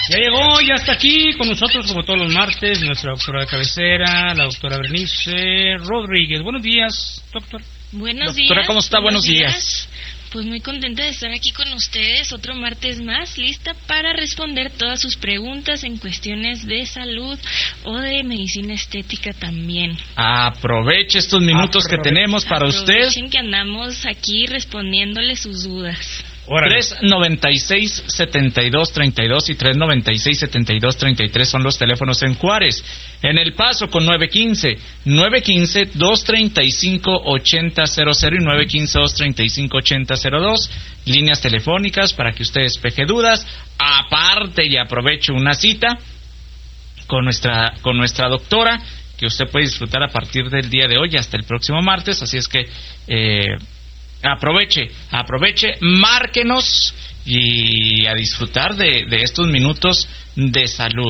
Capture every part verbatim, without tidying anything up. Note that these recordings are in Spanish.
Ya llegó, ya está aquí con nosotros como todos los martes nuestra doctora de cabecera, la doctora Bernice Rodríguez. Buenos días, doctor. Buenos días. Doctora, ¿cómo está? Buenos, buenos días. días. Pues muy contenta de estar aquí con ustedes otro martes más, lista para responder todas sus preguntas en cuestiones de salud o de medicina estética también. Aproveche estos minutos Aproveche. que tenemos para usted. Aprovechen que andamos aquí respondiéndole sus dudas. tres noventa y seis, setenta y dos, treinta y dos y tres noventa y seis, setenta y dos, treinta y tres son los teléfonos en Juárez. En El Paso con nueve quince, nueve quince, dos treinta y cinco, ochenta cero cero y nueve quince, dos treinta y cinco, ochenta cero dos. Líneas telefónicas para que usted despeje dudas. Aparte y aproveche una cita con nuestra, con nuestra doctora, que usted puede disfrutar a partir del día de hoy hasta el próximo martes. Así es que... Eh, Aproveche, aproveche, márquenos y a disfrutar de, de estos minutos de salud.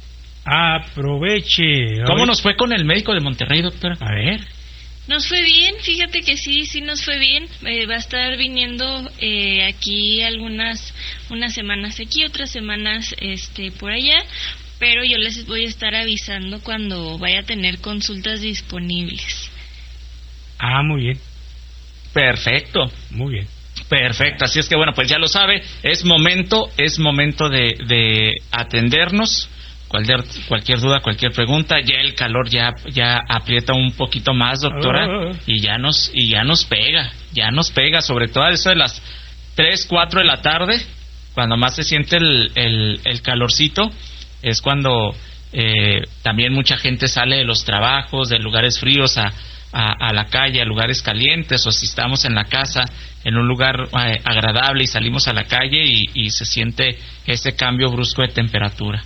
Aproveche. ¿Cómo nos fue con el médico de Monterrey, doctora? A ver. Nos fue bien, fíjate que sí, sí nos fue bien. Eh, va a estar viniendo eh, aquí algunas, unas semanas aquí, otras semanas este por allá, pero yo les voy a estar avisando cuando vaya a tener consultas disponibles. Ah, muy bien. Perfecto. Muy bien. Perfecto, así es que bueno, pues ya lo sabe, es momento, es momento de, de atendernos. Cualquier, cualquier duda, cualquier pregunta, ya el calor ya ya aprieta un poquito más, doctora, uh. y ya nos y ya nos pega, ya nos pega, sobre todo a eso de las tres, cuatro de la tarde, cuando más se siente el, el, el calorcito, es cuando eh, también mucha gente sale de los trabajos, de lugares fríos a A, a la calle, a lugares calientes, o si estamos en la casa en un lugar eh, agradable y salimos a la calle y, y se siente ese cambio brusco de temperatura.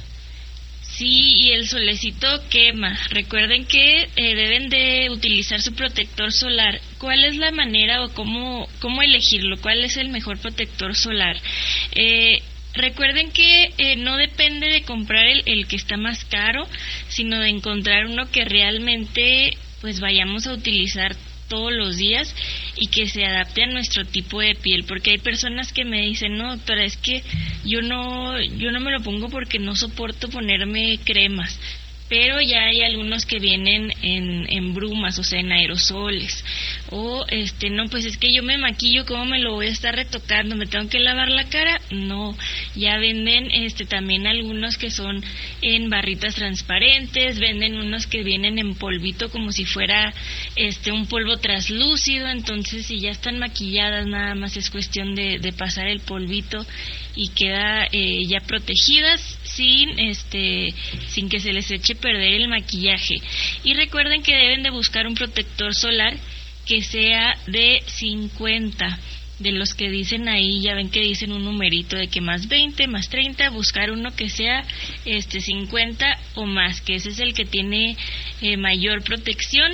Sí, y el solecito quema. Recuerden que eh, deben de utilizar su protector solar. ¿Cuál es la manera o cómo, cómo elegirlo? ¿Cuál es el mejor protector solar? Eh, Recuerden que eh, no depende de comprar el, el que está más caro, sino de encontrar uno que realmente pues vayamos a utilizar todos los días y que se adapte a nuestro tipo de piel, porque hay personas que me dicen, no doctora, es que yo no yo no me lo pongo porque no soporto ponerme cremas, pero ya hay algunos que vienen en, en brumas, o sea, en aerosoles, o este, no, pues es que yo me maquillo, ¿cómo me lo voy a estar retocando? ¿Me tengo que lavar la cara? No, ya venden este también algunos que son en barritas transparentes, venden unos que vienen en polvito como si fuera este un polvo traslúcido, entonces si ya están maquilladas nada más es cuestión de, de pasar el polvito y queda eh, ya protegidas sin este sin que se les eche a perder el maquillaje. Y recuerden que deben de buscar un protector solar que sea de cincuenta, de los que dicen ahí, ya ven que dicen un numerito de que más veinte, más treinta, buscar uno que sea este cincuenta o más, que ese es el que tiene eh, mayor protección.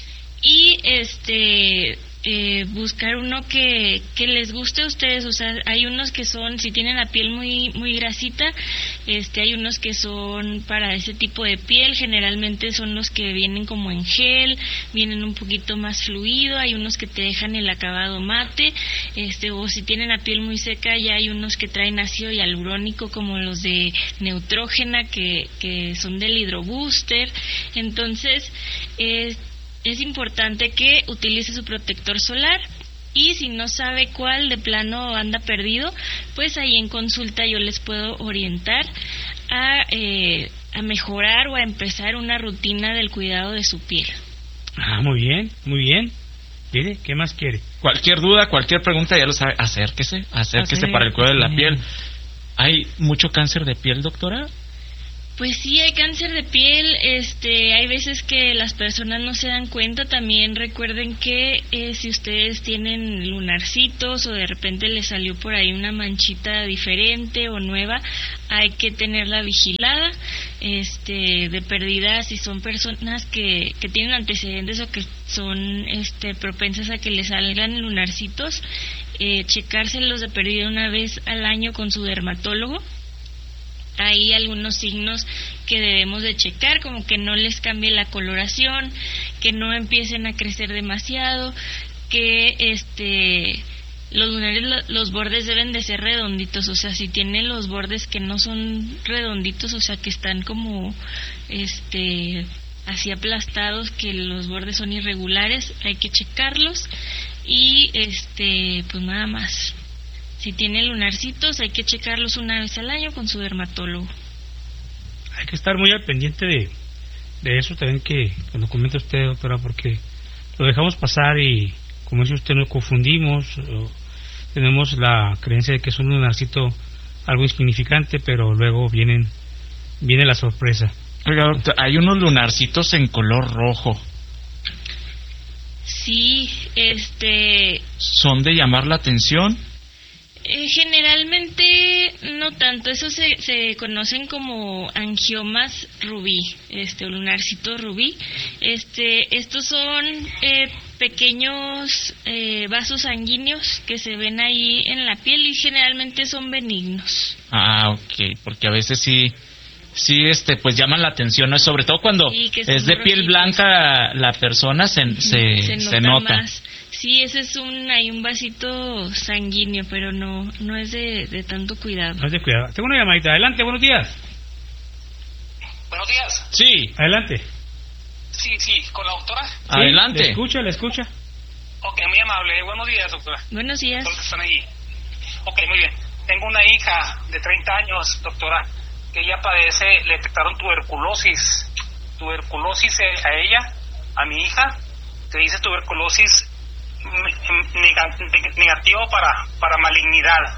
Y este eh, buscar uno que, que les guste a ustedes, o sea, hay unos que son, si tienen la piel muy muy grasita, este hay unos que son para ese tipo de piel, generalmente son los que vienen como en gel, vienen un poquito más fluido, hay unos que te dejan el acabado mate, este o si tienen la piel muy seca, ya hay unos que traen ácido hialurónico como los de Neutrógena, que, que son del Hydrobooster. Entonces, eh, es importante que utilice su protector solar, y si no sabe cuál, de plano anda perdido, pues ahí en consulta yo les puedo orientar a, eh, a mejorar o a empezar una rutina del cuidado de su piel. Ah, muy bien, muy bien. ¿Quiere? ¿Qué más quiere? Cualquier duda, cualquier pregunta, ya lo sabe, acérquese, acérquese para el cuidado de la piel. ¿Hay mucho cáncer de piel, doctora? Pues sí, hay cáncer de piel, este, hay veces que las personas no se dan cuenta. También recuerden que eh, si ustedes tienen lunarcitos o de repente les salió por ahí una manchita diferente o nueva, hay que tenerla vigilada, este, de perdida si son personas que, que tienen antecedentes o que son este, propensas a que les salgan lunarcitos, eh, checárselos de perdida una vez al año con su dermatólogo. Hay algunos signos que debemos de checar, como que no les cambie la coloración, que no empiecen a crecer demasiado, que este los lunares, los bordes deben de ser redonditos, o sea, si tiene los bordes que no son redonditos, o sea, que están como este así aplastados, que los bordes son irregulares, hay que checarlos. Y este pues nada más. Si tiene lunarcitos, hay que checarlos una vez al año con su dermatólogo. Hay que estar muy al pendiente de, de eso también que cuando comenta usted, doctora, porque lo dejamos pasar y, como dice usted, nos confundimos, tenemos la creencia de que es un lunarcito algo insignificante, pero luego vienen viene la sorpresa. Oiga, doctor, hay unos lunarcitos en color rojo. Sí, este... ¿Son de llamar la atención? Eh, generalmente no tanto, eso se, se conocen como angiomas rubí, este, o lunarcito rubí. Este, estos son eh, pequeños eh, vasos sanguíneos que se ven ahí en la piel y generalmente son benignos. Ah, ok, porque a veces sí, sí, este, pues llaman la atención, ¿no? Sobre todo cuando sí, es de piel blanca la persona se, se, se nota. Se nota. Más. Sí, ese es un, hay un vasito sanguíneo, pero no, no es de, de tanto cuidado. No es de cuidado. Tengo una llamadita. Adelante, buenos días. Buenos días. Sí. Adelante. Sí, sí, con la doctora. Sí, Adelante. Le escucha, le escucha. Ok, muy amable. Buenos días, doctora. Buenos días. Todos están ahí. Ok, muy bien. Tengo una hija de treinta años, doctora, que ella padece, le detectaron tuberculosis. Tuberculosis a ella, a mi hija, que dice tuberculosis negativo para para malignidad.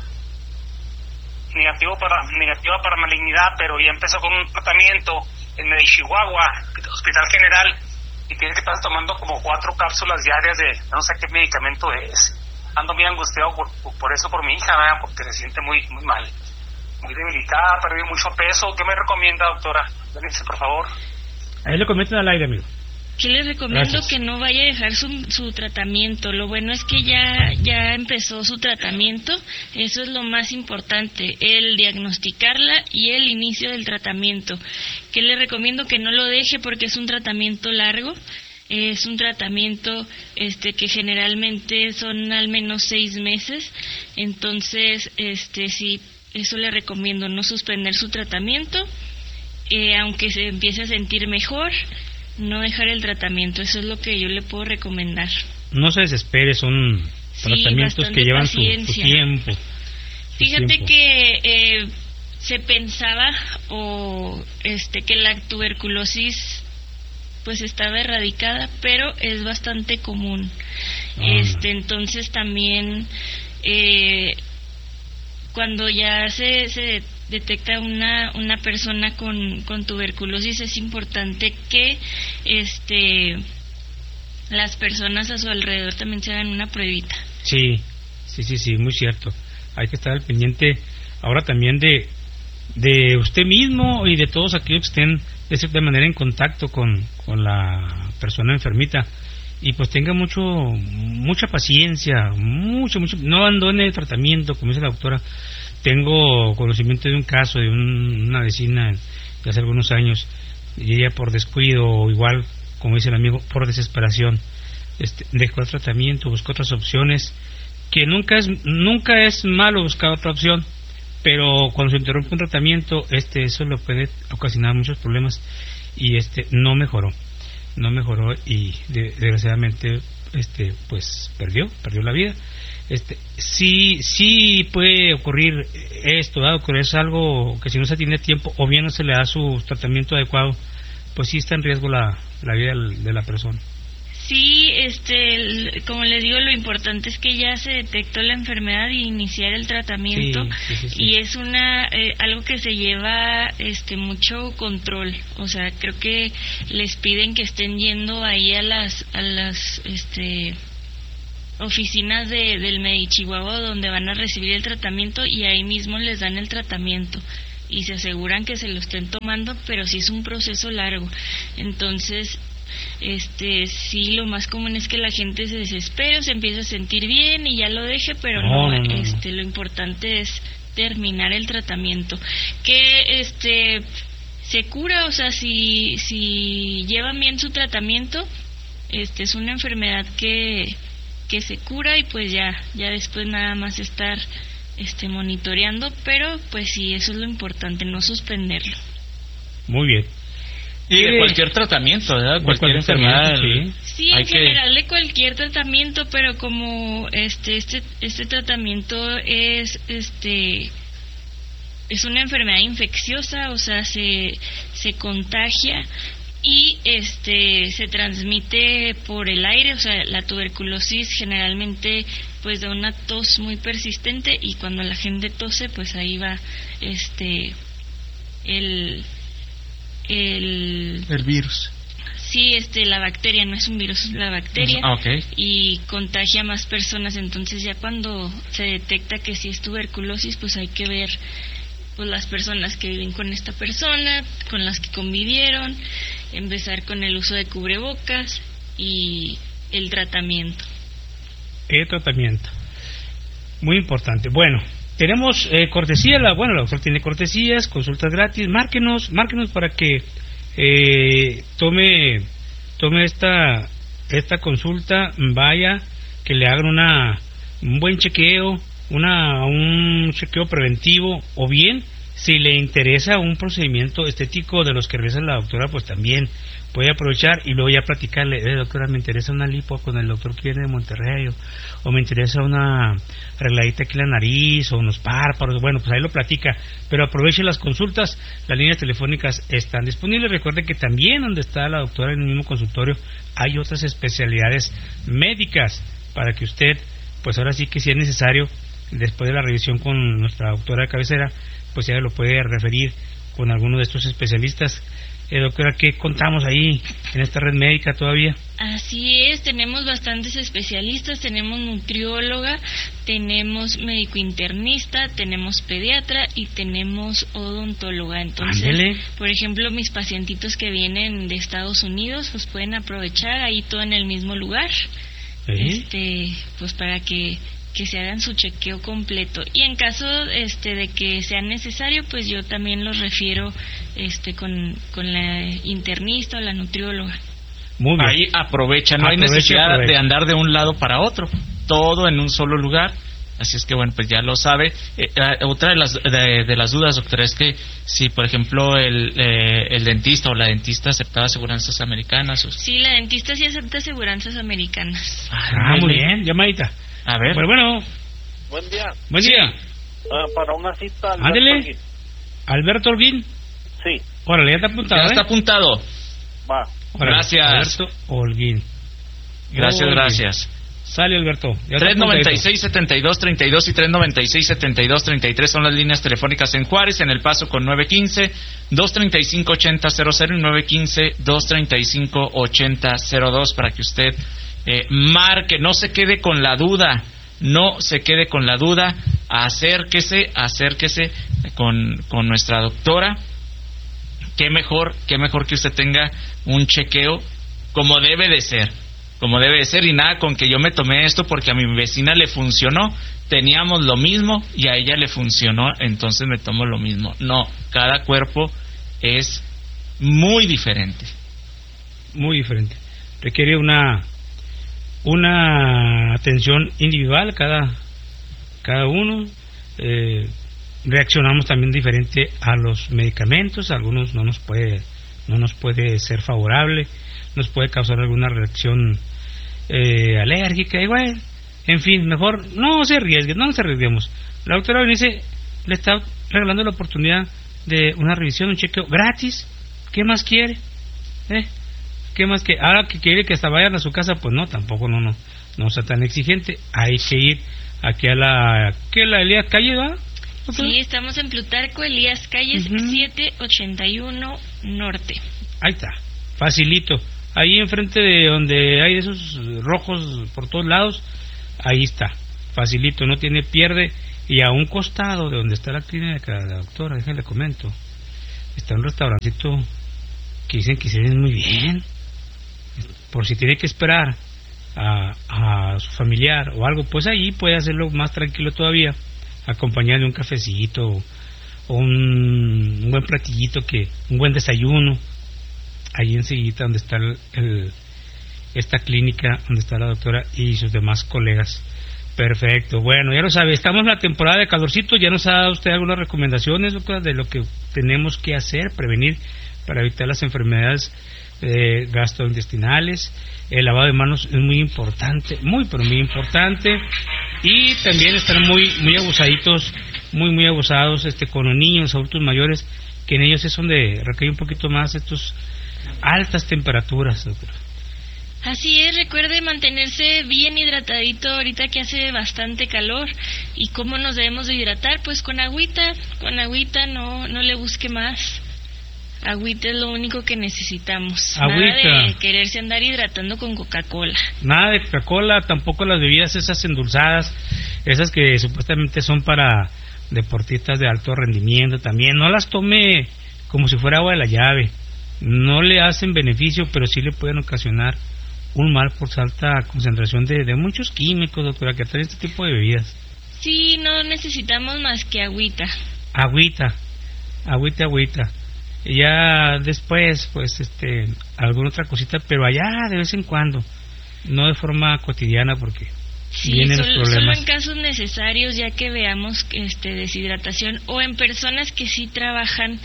Negativo para negativa para malignidad, pero ya empezó con un tratamiento en el Chihuahua, Hospital General, y tiene que estar tomando como cuatro cápsulas diarias de no sé qué medicamento es. Ando muy angustiado por, por eso, por mi hija, ¿verdad? Porque se siente muy muy mal, muy debilitada, ha perdido mucho peso. ¿Qué me recomienda, doctora? Denise, por favor. Ahí le comentan al aire, amigo. ¿Qué les recomiendo? Gracias. Que no vaya a dejar su, su tratamiento. Lo bueno es que ya ya empezó su tratamiento. Eso es lo más importante, el diagnosticarla y el inicio del tratamiento. ¿Qué le recomiendo? Que no lo deje porque es un tratamiento largo. Es un tratamiento este que generalmente son al menos seis meses. Entonces, este sí, eso le recomiendo, no suspender su tratamiento, eh, aunque se empiece a sentir mejor. No dejar el tratamiento, eso es lo que yo le puedo recomendar. No se desespere, son sí, tratamientos que llevan su, su tiempo. Su Fíjate tiempo. que eh, se pensaba o este que la tuberculosis pues estaba erradicada, pero es bastante común. Ah. Este, entonces también eh, cuando ya se se detecta una una persona con con tuberculosis, es importante que este las personas a su alrededor también se hagan una pruebita. Sí, sí, sí, sí, muy cierto. Hay que estar al pendiente ahora también de de usted mismo y de todos aquellos que estén de cierta manera en contacto con con la persona enfermita, y pues tenga mucho mucha paciencia, mucho mucho no abandone el tratamiento, como dice la doctora. Tengo conocimiento de un caso de un, una vecina de hace algunos años, y ella por descuido, o igual, como dice el amigo, por desesperación, este, dejó el tratamiento, buscó otras opciones, que nunca es nunca es malo buscar otra opción, pero cuando se interrumpe un tratamiento, este eso le puede ocasionar muchos problemas, y este no mejoró, no mejoró y de, desgraciadamente este pues perdió, perdió la vida. Este, sí, sí puede ocurrir esto, dado que es algo que si no se tiene tiempo o bien no se le da su tratamiento adecuado, pues sí está en riesgo la, la vida de la persona. Sí, este, como les digo, lo importante es que ya se detectó la enfermedad y iniciar el tratamiento. Sí, sí, sí, sí. Y es una eh, algo que se lleva este mucho control. O sea, creo que les piden que estén yendo ahí a las a las este oficinas de del Medichihuahua, donde van a recibir el tratamiento, y ahí mismo les dan el tratamiento y se aseguran que se lo estén tomando, pero sí es un proceso largo. Entonces este sí, lo más común es que la gente se desespere, se empiece a sentir bien y ya lo deje, pero no, no, no, no. este lo importante es terminar el tratamiento, que este se cura. O sea, si si llevan bien su tratamiento, este es una enfermedad que que se cura y pues ya, ya después nada más estar este monitoreando, pero pues sí, eso es lo importante, no suspenderlo. Muy bien. Y de cualquier tratamiento, ¿verdad? De Cualquier, cualquier enfermedad. sí. Sí, en general de cualquier tratamiento, pero como este este este tratamiento es este es una enfermedad infecciosa, o sea, se se contagia y este se transmite por el aire, o sea, la tuberculosis generalmente pues da una tos muy persistente y cuando la gente tose, pues ahí va este el el el virus. Sí, este la bacteria, no es un virus, es la bacteria. Ah, okay. Y contagia a más personas, entonces ya cuando se detecta que sí es tuberculosis, pues hay que ver pues las personas que viven con esta persona, con las que convivieron, empezar con el uso de cubrebocas y el tratamiento. El tratamiento. Muy importante. Bueno, tenemos eh, cortesía, la, bueno, la doctora tiene cortesías, consultas gratis, márquenos, márquenos para que eh, tome tome esta esta consulta, vaya, que le hagan una un buen chequeo, una un chequeo preventivo, o bien si le interesa un procedimiento estético de los que realiza la doctora, pues también puede aprovechar y luego ya platicarle, eh, doctora, me interesa una lipo con el doctor que viene de Monterrey, o, o me interesa una arregladita aquí en la nariz, o unos párpados, bueno, pues ahí lo platica, pero aproveche las consultas, las líneas telefónicas están disponibles. Recuerde que también donde está la doctora en el mismo consultorio hay otras especialidades médicas para que usted, pues ahora sí que si es necesario, después de la revisión con nuestra doctora de cabecera, pues ya lo puede referir con alguno de estos especialistas. Eh, doctora, ¿qué contamos ahí en esta red médica todavía? Así es, tenemos bastantes especialistas, tenemos nutrióloga, tenemos médico internista, tenemos pediatra y tenemos odontóloga. Entonces, Ándele. por ejemplo, mis pacientitos que vienen de Estados Unidos, pues pueden aprovechar ahí todo en el mismo lugar, ¿Sí? este, pues para que que se hagan su chequeo completo, y en caso este de que sea necesario, pues yo también los refiero este con, con la internista o la nutrióloga. Muy bien. Ahí aprovecha, no Aprovecha, hay necesidad aprovecha. de andar de un lado para otro, todo en un solo lugar. Así es que bueno, pues ya lo sabe. Eh, eh, otra de las de, de las dudas, doctora, es que si por ejemplo el eh, el dentista o la dentista aceptaba aseguranzas americanas. O... Sí, la dentista sí acepta aseguranzas americanas. Ah, muy bien, llamadita. A ver. Bueno, bueno. Buen día. Buen día. Ah, para una cita. Alberto Ándele. Holguín. Alberto Holguín. Sí, Órale, ya está apuntado, Ya ¿eh? está apuntado. va. Órale, Gracias. Alberto Holguín. Gracias, Holguín. gracias. Sale, Alberto. Ya está tres noventa y apuntadito. seis, setenta y dos, treinta y dos y tres noventa y seis, setenta y dos, treinta y tres son las líneas telefónicas en Juárez, en El Paso con nueve quince, dos treinta y cinco, ochenta cero cero y nueve quince, dos treinta y cinco, ochenta cero dos para que usted eh, marque, no se quede con la duda. No se quede con la duda, acérquese, acérquese con, con nuestra doctora. Qué mejor, qué mejor que usted tenga un chequeo como debe de ser, como debe de ser, y nada con que yo me tomé esto porque a mi vecina le funcionó, teníamos lo mismo y a ella le funcionó, entonces me tomo lo mismo. No, cada cuerpo es muy diferente. Muy diferente. Requiere una una atención individual cada cada uno. Eh, reaccionamos también diferente a los medicamentos. Algunos no nos puede no nos puede ser favorable, nos puede causar alguna reacción eh, alérgica, igual. En fin, mejor no se arriesgue, no nos arriesguemos. La doctora Berenice le está regalando la oportunidad de una revisión, un chequeo gratis. ¿Qué más quiere? ¿Eh? ¿Qué más que ahora que quiere que hasta vayan a su casa? Pues no, tampoco no no no sea tan exigente. Hay que ir aquí a la ¿qué la Elías Calle, va? Sí, estamos en Plutarco Elías Calles, Uh-huh. setecientos ochenta y uno Norte. Ahí está, facilito. Ahí enfrente de donde hay esos rojos por todos lados, ahí está, facilito, no tiene pierde. Y a un costado de donde está la clínica de la doctora, déjenle comento, está un restaurantito que dicen que se ven muy bien. Por si tiene que esperar a, a su familiar o algo, pues ahí puede hacerlo más tranquilo todavía, acompañado de un cafecito o un, un buen platillito, que un buen desayuno, ahí enseguida donde está el, el, esta clínica donde está la doctora y sus demás colegas. Perfecto, bueno, ya lo sabe, estamos en la temporada de calorcito. Ya nos ha dado usted algunas recomendaciones, doctora, de lo que tenemos que hacer, prevenir para evitar las enfermedades eh, gastrointestinales. El lavado de manos es muy importante, muy pero muy importante, y también estar muy muy abusaditos, muy muy abusados este con los niños, adultos mayores, que en ellos es donde recae un poquito más estos altas temperaturas, doctora. Así es, recuerde mantenerse bien hidratadito ahorita que hace bastante calor. ¿Y cómo nos debemos de hidratar? Pues con agüita, con agüita, no no le busque más. Agüita es lo único que necesitamos. Agüita. Nada de quererse andar hidratando con Coca-Cola. Nada de Coca-Cola, tampoco las bebidas esas endulzadas, esas que supuestamente son para deportistas de alto rendimiento también. No las tome como si fuera agua de la llave. No le hacen beneficio, pero sí le pueden ocasionar un mal por alta concentración de, de muchos químicos, doctora, que traen este tipo de bebidas. Sí, no necesitamos más que agüita. Agüita, agüita, agüita. Y ya después, pues, este, alguna otra cosita, pero allá de vez en cuando, no de forma cotidiana, porque sí, vienen solo, los problemas. Solo en casos necesarios, ya que veamos este deshidratación, o en personas que sí trabajan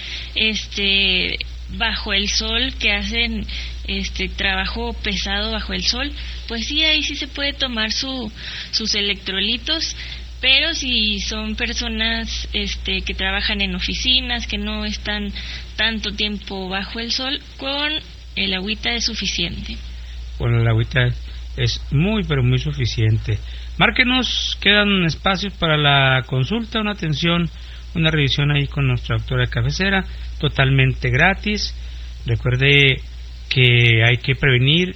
este bajo el sol, que hacen este trabajo pesado bajo el sol, pues sí, ahí sí se puede tomar su sus electrolitos. Pero si son personas este que trabajan en oficinas, que no están tanto tiempo bajo el sol, con el agüita es suficiente. Bueno, el agüita es muy, pero muy suficiente. Márquenos, quedan espacios para la consulta, una atención, una revisión ahí con nuestra doctora de cabecera, totalmente gratis. Recuerde que hay que prevenir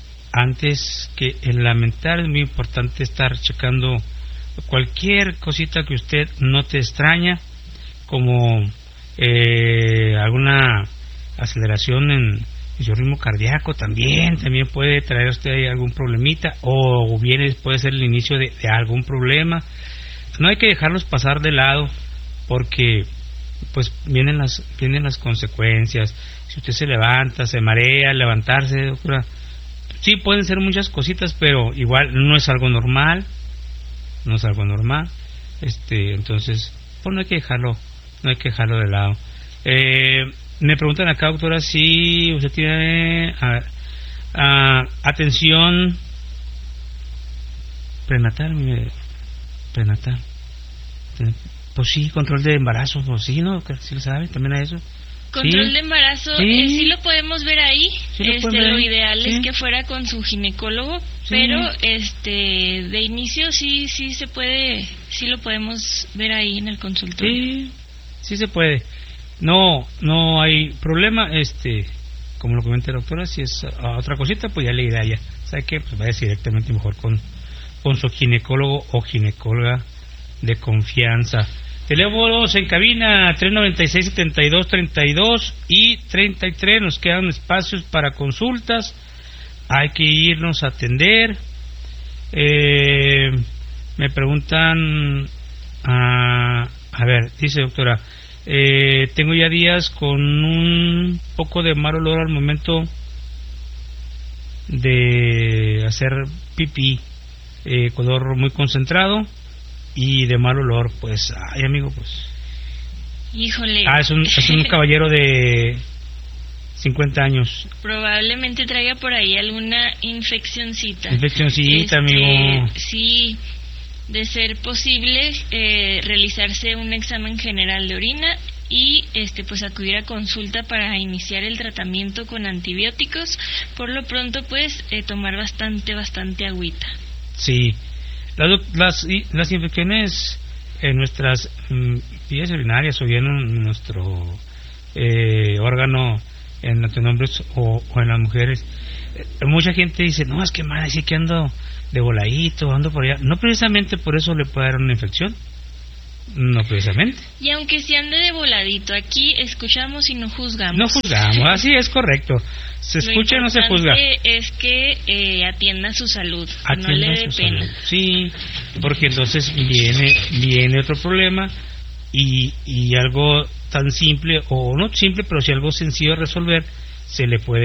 antes que el lamentar. Es muy importante estar checando cualquier cosita que usted note extraña, como eh, alguna aceleración en, en su ritmo cardíaco, también también puede traer usted ahí algún problemita, o bien puede ser el inicio de, de algún problema. No hay que dejarlos pasar de lado, porque pues vienen las vienen las consecuencias. Si usted se levanta, se marea, levantarse, doctora, sí pueden ser muchas cositas, pero igual no es algo normal. No es algo normal, este, entonces, pues no hay que dejarlo, no hay que dejarlo de lado. Eh, me preguntan acá, doctora, si usted tiene a, a, atención prenatal, mire, prenatal. Pues sí, control de embarazo, pues sí, ¿no? ¿Sí lo sabe? ¿También a eso? Control ¿Sí? de embarazo, ¿Sí? eh, sí lo podemos ver ahí. ¿Sí lo este, pueden ver lo ahí? ideal ¿Sí? es que fuera con su ginecólogo, Sí. pero este de inicio sí sí se puede, sí lo podemos ver ahí en el consultorio. Sí, sí se puede. No, no hay problema, este, como lo comenta la doctora, si es uh, otra cosita, pues ya le dirá ella. ¿Sabe qué? Pues vaya directamente mejor con, con su ginecólogo o ginecóloga de confianza. Teléfonos en cabina tres noventa y seis, setenta y dos, treinta y dos y treinta y tres. Nos quedan espacios para consultas. Hay que irnos a atender. Eh, me preguntan, a, a ver, dice doctora, eh, tengo ya días con un poco de mal olor al momento de hacer pipí, eh, color muy concentrado y de mal olor. Pues, ay amigo, pues. Híjole. Ah, es un, es un caballero de cincuenta años. Probablemente traiga por ahí alguna infeccioncita. Infeccioncita, Este, amigo. Sí, de ser posible, eh, realizarse un examen general de orina y este pues acudir a consulta para iniciar el tratamiento con antibióticos. Por lo pronto, pues, eh, tomar bastante, bastante agüita. Sí. Las, las, las infecciones en nuestras mm, vías urinarias o bien en nuestro eh, órgano, en los hombres o, o en las mujeres, eh, mucha gente dice, no, es que me van a decir que ando de voladito, ando por allá. No precisamente por eso le puede dar una infección. No precisamente. Y aunque se ande de voladito, aquí escuchamos y no juzgamos. No juzgamos, así es correcto. Se escucha y no se juzga. Lo importante es que eh, atienda su salud, que Atienda no le dé su pena. salud. Sí, porque entonces viene viene otro problema y, y algo tan simple, o no simple, pero si algo sencillo de resolver, se le puede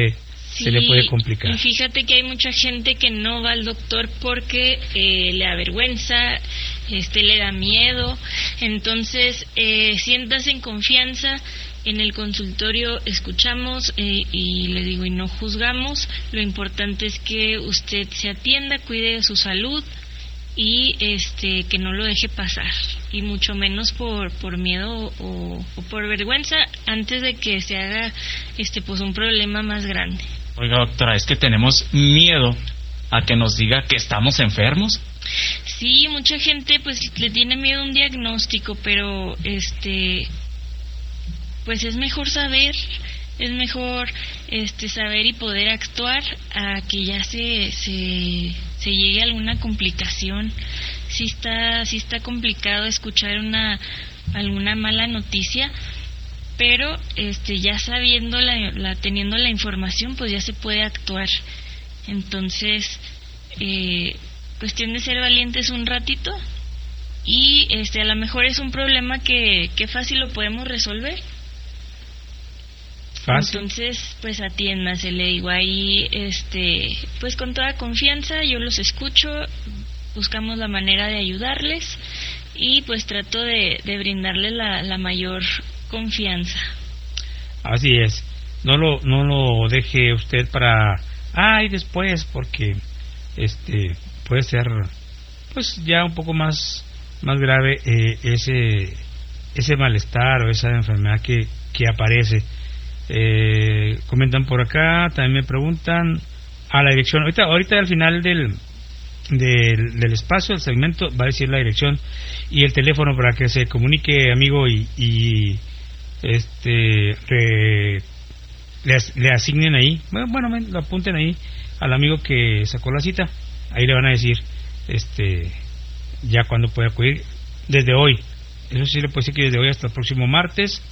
Sí, se le puede complicar. Y fíjate que hay mucha gente que no va al doctor porque eh, le avergüenza, este, le da miedo. Entonces, eh, siéntase en confianza. En el consultorio escuchamos eh, y le digo, y no juzgamos. Lo importante es que usted se atienda, cuide de su salud y este que no lo deje pasar, y mucho menos por por miedo o, o por vergüenza, antes de que se haga este pues un problema más grande. Oiga, doctora, es que tenemos miedo a que nos diga que estamos enfermos. Sí, mucha gente pues le tiene miedo a un diagnóstico, pero este pues es mejor saber, es mejor este saber y poder actuar a que ya se se, se llegue a alguna complicación. Sí está sí está complicado escuchar una alguna mala noticia, pero este ya sabiendo la, la teniendo la información, pues ya se puede actuar. Entonces, eh, cuestión de ser valientes un ratito, y este a lo mejor es un problema que que fácil lo podemos resolver. Fácil. Entonces, pues atiéndase, le digo ahí, este, pues con toda confianza, yo los escucho, buscamos la manera de ayudarles y pues trato de, de brindarles la, la mayor confianza. Así es. No lo no lo deje usted para ay después, porque este puede ser pues ya un poco más más grave eh, ese ese malestar o esa enfermedad que que aparece. Eh, comentan por acá, también me preguntan a la dirección. Ahorita, ahorita al final del, del del espacio, del segmento, va a decir la dirección y el teléfono para que se comunique, amigo, y, y este re, le, le asignen ahí. Bueno, bueno, lo apunten ahí al amigo que sacó la cita. Ahí le van a decir, este, ya cuando puede acudir. Desde hoy, eso sí le puedo decir que desde hoy hasta el próximo martes.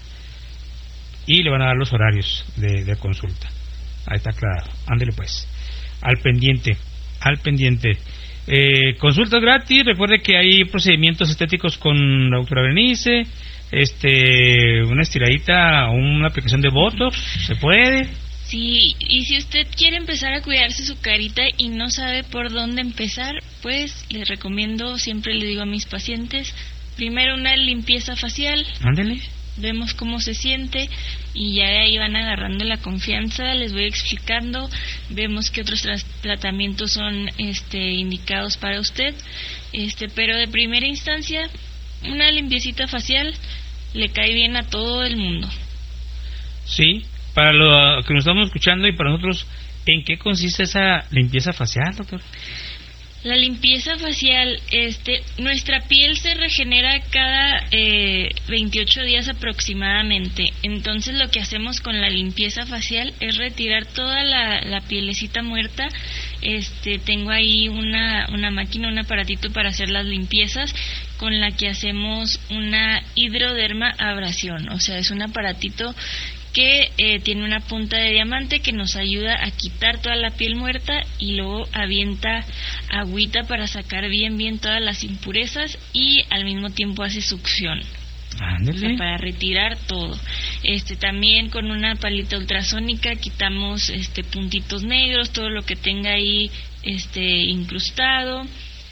Y le van a dar los horarios de, de consulta. Ahí está aclarado. Ándele pues. Al pendiente. Al pendiente. Eh, consultas gratis. Recuerde que hay procedimientos estéticos con la doctora Berenice. Este, una estiradita, una aplicación de Botox. ¿Se puede? Sí, y si usted quiere empezar a cuidarse su carita y no sabe por dónde empezar, pues les recomiendo, siempre le digo a mis pacientes, primero una limpieza facial. Ándele. Vemos cómo se siente y ya de ahí van agarrando la confianza, les voy explicando, vemos qué otros tras- tratamientos son este indicados para usted, este pero de primera instancia una limpiecita facial le cae bien a todo el mundo. Sí, para lo que nos estamos escuchando y para nosotros, ¿en qué consiste esa limpieza facial, doctor? La limpieza facial, este, nuestra piel se regenera cada eh, veintiocho días aproximadamente. Entonces lo que hacemos con la limpieza facial es retirar toda la, la pielecita muerta. Este, tengo ahí una, una máquina, un aparatito para hacer las limpiezas, con la que hacemos una hidroderma abrasión. O sea, es un aparatito que eh, tiene una punta de diamante que nos ayuda a quitar toda la piel muerta y luego avienta agüita para sacar bien bien todas las impurezas y al mismo tiempo hace succión. O sea, para retirar todo. Este también con una palita ultrasónica quitamos este puntitos negros, todo lo que tenga ahí este incrustado.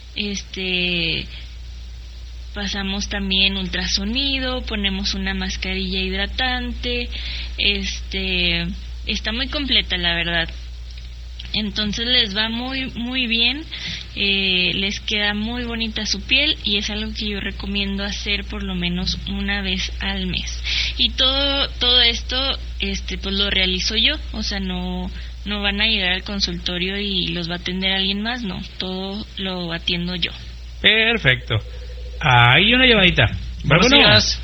Este pasamos también ultrasonido, ponemos una mascarilla hidratante, este está muy completa la verdad. Entonces les va muy muy bien, eh, les queda muy bonita su piel y es algo que yo recomiendo hacer por lo menos una vez al mes. Y todo todo esto este pues lo realizo yo, o sea, no no van a llegar al consultorio y los va a atender alguien más, no, todo lo atiendo yo. Perfecto. Ahí una llamadita. Buenos Bueno, días.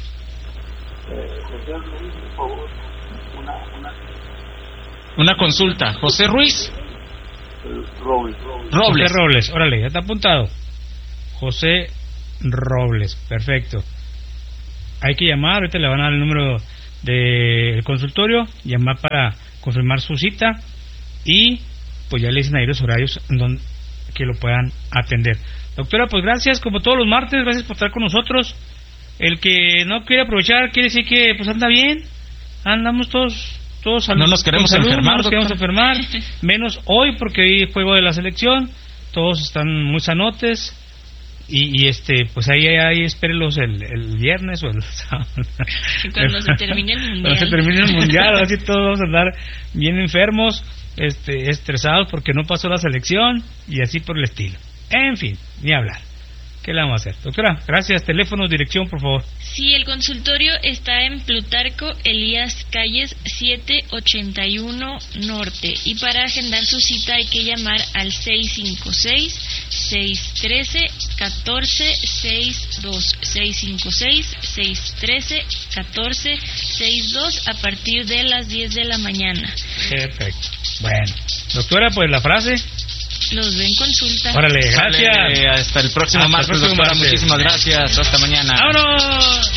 Una consulta. José Ruiz. Robles. Robles. José Robles, órale, ya está apuntado. José Robles, perfecto. Hay que llamar, ahorita le van a dar el número del consultorio, llamar para confirmar su cita y pues ya le dicen ahí los horarios en donde que lo puedan atender. Doctora, pues gracias, como todos los martes, gracias por estar con nosotros. El que no quiere aprovechar quiere decir que pues anda bien, andamos todos todos no nos queremos salud, enfermar, no nos queremos doctor. enfermar, menos hoy porque hoy es juego de la selección, todos están muy sanotes. Y, y este, pues ahí, ahí espérenlos el, el viernes o el sábado. Cuando se termine el mundial. Cuando se termine el mundial, así todos vamos a andar bien enfermos, este, estresados porque no pasó la selección y así por el estilo. En fin, ni hablar. ¿Qué le vamos a hacer? Doctora, gracias. Teléfono, dirección, por favor. Sí, el consultorio está en Plutarco Elías Calles setecientos ochenta y uno Norte. Y para agendar su cita hay que llamar al seis cinco seis, seis uno tres, uno cuatro seis dos. seis cinco seis, seis uno tres, uno cuatro seis dos a partir de las diez de la mañana. Perfecto. Bueno, doctora, pues la frase. Los ven consulta. Órale, gracias. Sale, hasta el próximo Hasta el martes, próximo doctora. martes. Muchísimas gracias. Hasta mañana. ¡Vámonos!